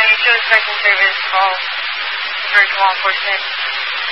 you show inspection service call for law enforcement.